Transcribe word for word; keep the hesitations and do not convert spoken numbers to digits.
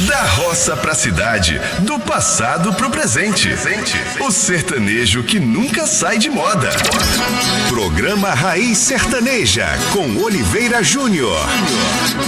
Da roça pra cidade, do passado pro presente. O sertanejo que nunca sai de moda. Programa Raiz Sertaneja, com Oliveira Júnior.